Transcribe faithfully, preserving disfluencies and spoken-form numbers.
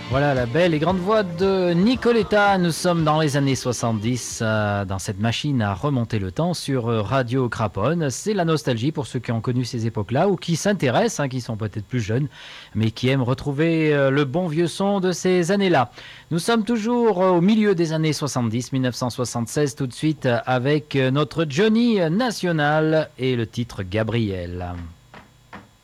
Voilà la belle et grande voix de Nicoletta. Nous sommes dans les années soixante-dix, euh, dans cette machine à remonter le temps sur euh, Radio Craponne. C'est la nostalgie pour ceux qui ont connu ces époques-là ou qui s'intéressent, hein, qui sont peut-être plus jeunes, mais qui aiment retrouver euh, le bon vieux son de ces années-là. Nous sommes toujours euh, au milieu des années soixante-dix, mille neuf cent soixante-seize, tout de suite euh, avec euh, notre Johnny National et le titre Gabriel.